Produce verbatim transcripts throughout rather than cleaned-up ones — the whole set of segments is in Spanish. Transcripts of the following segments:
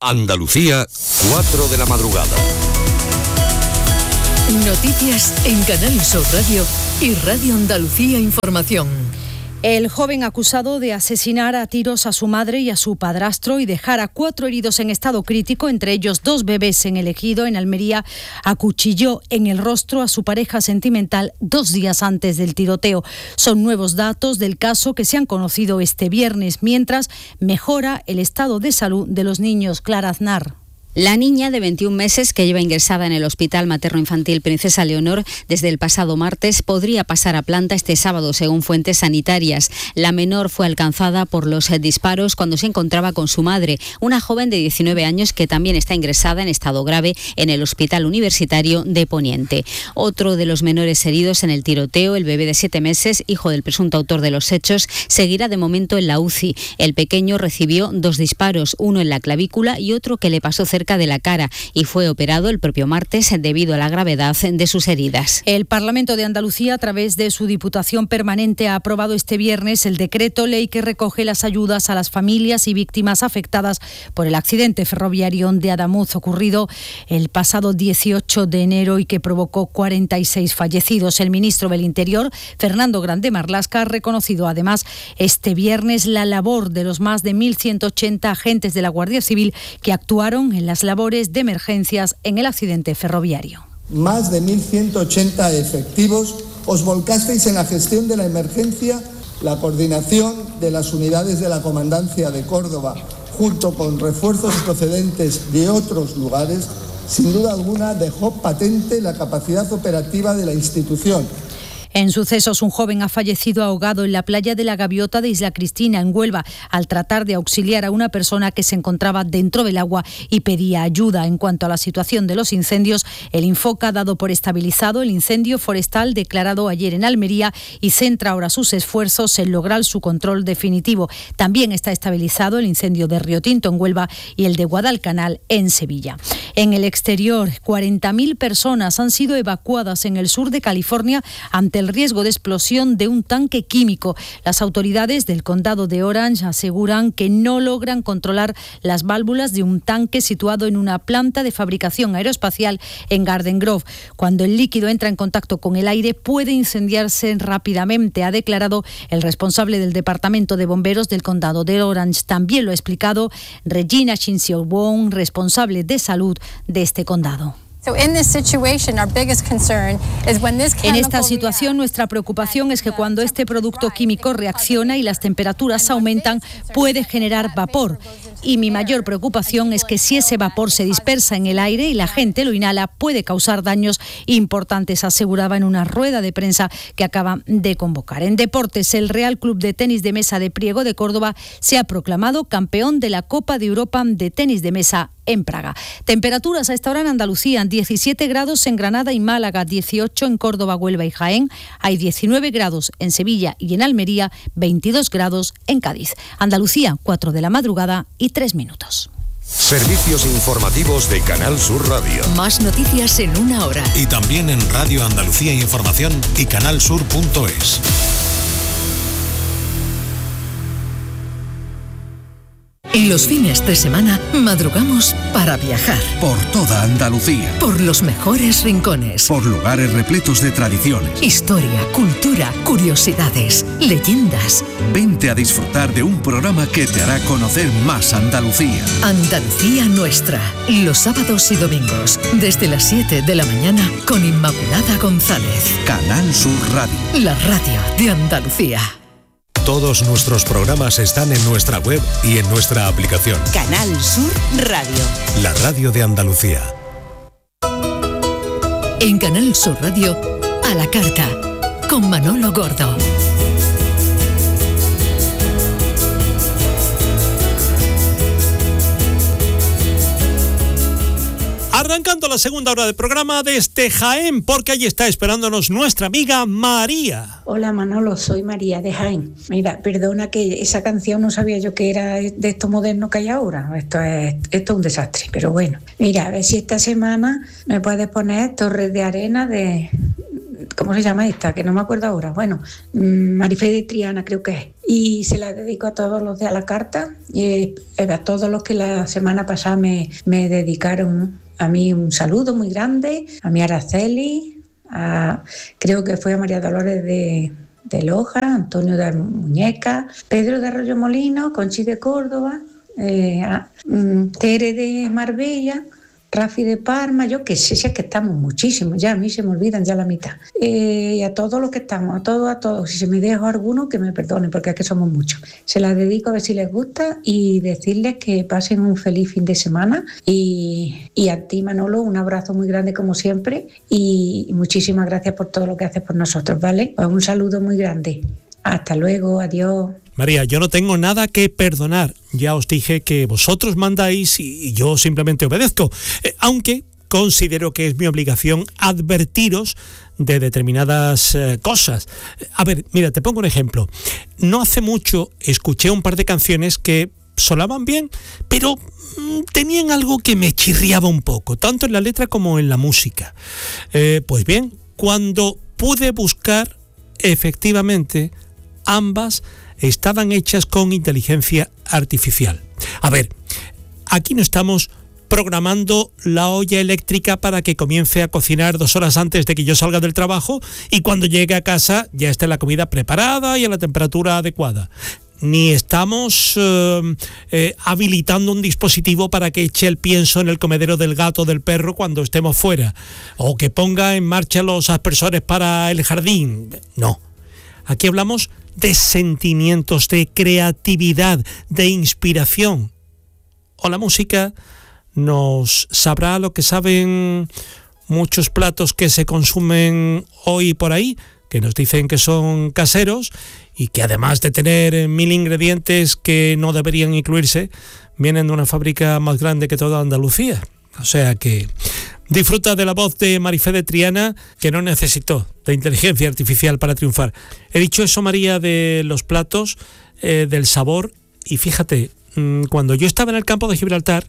Andalucía, cuatro de la madrugada. Noticias en Canal Sur Radio y Radio Andalucía Información. El joven acusado de asesinar a tiros a su madre y a su padrastro y dejar a cuatro heridos en estado crítico, entre ellos dos bebés en el Ejido, en Almería, acuchilló en el rostro a su pareja sentimental dos días antes del tiroteo. Son nuevos datos del caso que se han conocido este viernes, mientras mejora el estado de salud de los niños. Clara Aznar. La niña de veintiún meses, que lleva ingresada en el Hospital Materno-Infantil Princesa Leonor desde el pasado martes, podría pasar a planta este sábado, según fuentes sanitarias. La menor fue alcanzada por los disparos cuando se encontraba con su madre, una joven de diecinueve años que también está ingresada en estado grave en el Hospital Universitario de Poniente. Otro de los menores heridos en el tiroteo, el bebé de siete meses, hijo del presunto autor de los hechos, seguirá de momento en la U C I. El pequeño recibió dos disparos, uno en la clavícula y otro que le pasó cerca de la cara, y fue operado el propio martes debido a la gravedad de sus heridas. El Parlamento de Andalucía, a través de su Diputación Permanente, ha aprobado este viernes el decreto ley que recoge las ayudas a las familias y víctimas afectadas por el accidente ferroviario de Adamuz ocurrido el pasado dieciocho de enero y que provocó cuarenta y seis fallecidos. El ministro del Interior, Fernando Grande Marlaska, ha reconocido además este viernes la labor de los más de mil ciento ochenta agentes de la Guardia Civil que actuaron en las labores de emergencias en el accidente ferroviario. Más de mil ciento ochenta efectivos os volcasteis en la gestión de la emergencia, la coordinación de las unidades de la Comandancia de Córdoba, junto con refuerzos procedentes de otros lugares, sin duda alguna dejó patente la capacidad operativa de la institución. En sucesos, un joven ha fallecido ahogado en la playa de la Gaviota de Isla Cristina, en Huelva, al tratar de auxiliar a una persona que se encontraba dentro del agua y pedía ayuda. En cuanto a la situación de los incendios, el Infoca ha dado por estabilizado el incendio forestal declarado ayer en Almería y centra ahora sus esfuerzos en lograr su control definitivo. También está estabilizado el incendio de Río Tinto en Huelva y el de Guadalcanal en Sevilla. En el exterior, cuarenta mil personas han sido evacuadas en el sur de California ante el riesgo de explosión de un tanque químico. Las autoridades del condado de Orange aseguran que no logran controlar las válvulas de un tanque situado en una planta de fabricación aeroespacial en Garden Grove. Cuando el líquido entra en contacto con el aire puede incendiarse rápidamente, ha declarado el responsable del Departamento de Bomberos del condado de Orange. También lo ha explicado Regina Chinsiowong, responsable de salud de este condado. En esta situación, nuestra preocupación es que cuando este producto químico reacciona y las temperaturas aumentan, puede generar vapor. Y mi mayor preocupación es que si ese vapor se dispersa en el aire y la gente lo inhala, puede causar daños importantes, aseguraba en una rueda de prensa que acaba de convocar. En deportes, el Real Club de Tenis de Mesa de Priego de Córdoba se ha proclamado campeón de la Copa de Europa de Tenis de Mesa en Praga. Temperaturas a esta hora en Andalucía: diecisiete grados en Granada y Málaga, dieciocho en Córdoba, Huelva y Jaén, hay diecinueve grados en Sevilla y en Almería, veintidós grados en Cádiz. Andalucía, cuatro de la madrugada y tres minutos. Servicios informativos de Canal Sur Radio. Más noticias en una hora. Y también en Radio Andalucía Información y canalsur punto es. Y los fines de semana madrugamos para viajar. Por toda Andalucía. Por los mejores rincones. Por lugares repletos de tradiciones. Historia, cultura, curiosidades, leyendas. Vente a disfrutar de un programa que te hará conocer más Andalucía. Andalucía Nuestra. Los sábados y domingos, desde las siete de la mañana, con Inmaculada González. Canal Sur Radio. La radio de Andalucía. Todos nuestros programas están en nuestra web y en nuestra aplicación. Canal Sur Radio. La radio de Andalucía. En Canal Sur Radio, a la carta, con Manolo Gordo. Arrancando la segunda hora del programa desde Jaén, porque allí está esperándonos nuestra amiga María. Hola Manolo, soy María de Jaén. Mira, perdona que esa canción no sabía yo que era de esto moderno que hay ahora. Esto es, esto es un desastre, pero bueno. Mira, a ver si esta semana me puedes poner Torres de Arena de, ¿cómo se llama esta? Que no me acuerdo ahora. Bueno, Marifé de Triana creo que es. Y se la dedico a todos los de a la carta y a todos los que la semana pasada me, me dedicaron a mí un saludo muy grande, a mi Araceli, a, creo que fue a María Dolores de, de Loja, Antonio de Muñeca, Pedro de Arroyo Molino, Conchi de Córdoba, eh, a, um, Tere de Marbella, Rafi de Parma, yo que sé, si es que estamos muchísimos, ya a mí se me olvidan ya la mitad. Eh, y a todos los que estamos, a todos, a todos, si se me dejo alguno, que me perdonen, porque es que somos muchos. Se las dedico a ver si les gusta y decirles que pasen un feliz fin de semana. Y, y a ti, Manolo, un abrazo muy grande como siempre y muchísimas gracias por todo lo que haces por nosotros, ¿vale? Pues un saludo muy grande. Hasta luego, adiós. María, yo no tengo nada que perdonar. Ya os dije que vosotros mandáis y yo simplemente obedezco. Eh, aunque considero que es mi obligación advertiros de determinadas eh, cosas. A ver, mira, te pongo un ejemplo. No hace mucho escuché un par de canciones que sonaban bien, pero mmm, tenían algo que me chirriaba un poco, tanto en la letra como en la música. Eh, pues bien, cuando pude buscar, efectivamente, ambas estaban hechas con inteligencia artificial. A ver, aquí no estamos programando la olla eléctrica para que comience a cocinar dos horas antes de que yo salga del trabajo y cuando llegue a casa ya esté la comida preparada y a la temperatura adecuada. Ni estamos eh, eh, habilitando un dispositivo para que eche el pienso en el comedero del gato o del perro cuando estemos fuera, o que ponga en marcha los aspersores para el jardín. No. Aquí hablamos de sentimientos, de creatividad, de inspiración. O la música nos sabrá lo que saben muchos platos que se consumen hoy por ahí, que nos dicen que son caseros y que además de tener mil ingredientes que no deberían incluirse, vienen de una fábrica más grande que toda Andalucía. O sea que disfruta de la voz de Marifé de Triana, que no necesitó de inteligencia artificial para triunfar. He dicho eso, María, de los platos, eh, del sabor, y fíjate, mmm, cuando yo estaba en el campo de Gibraltar,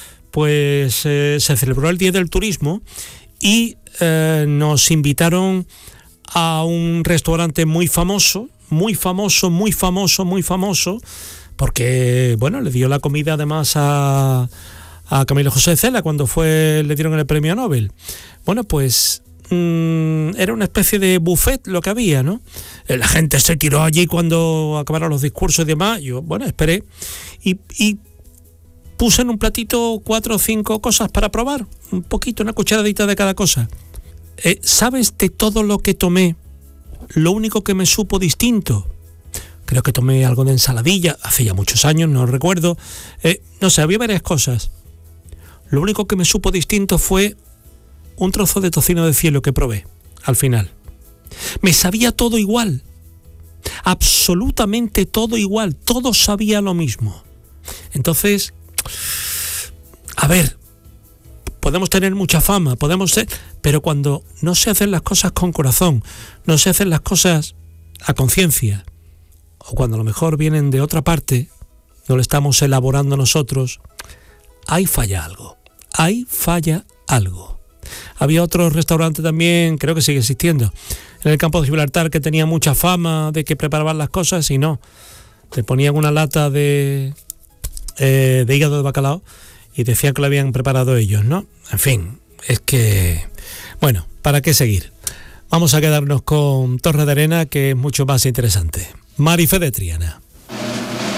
pues eh, se celebró el Día del Turismo y eh, nos invitaron a un restaurante muy famoso, muy famoso, muy famoso, muy famoso, porque, bueno, le dio la comida además a... a Camilo José Cela cuando fue le dieron el premio Nobel. Bueno, pues mmm, era una especie de buffet lo que había, ¿no? La gente se tiró allí cuando acabaron los discursos y demás. Yo, bueno, esperé y, y puse en un platito cuatro o cinco cosas para probar, un poquito, una cucharadita de cada cosa. Eh, ¿Sabes de todo lo que tomé? Lo único que me supo distinto, creo que tomé algo de ensaladilla, hace ya muchos años, no recuerdo, eh, no sé, había varias cosas. Lo único que me supo distinto fue un trozo de tocino de cielo que probé al final. Me sabía todo igual, absolutamente todo igual, todo sabía lo mismo. Entonces, a ver, podemos tener mucha fama, podemos ser, pero cuando no se hacen las cosas con corazón, no se hacen las cosas a conciencia, o cuando a lo mejor vienen de otra parte, no lo estamos elaborando nosotros, ahí falla algo, ahí falla algo. Había otro restaurante también, creo que sigue existiendo, en el campo de Gibraltar, que tenía mucha fama de que preparaban las cosas y no, te ponían una lata de, eh, de hígado de bacalao y decían que lo habían preparado ellos, ¿no? En fin, es que, bueno, ¿para qué seguir? Vamos a quedarnos con Torre de Arena, que es mucho más interesante. Marifé de Triana.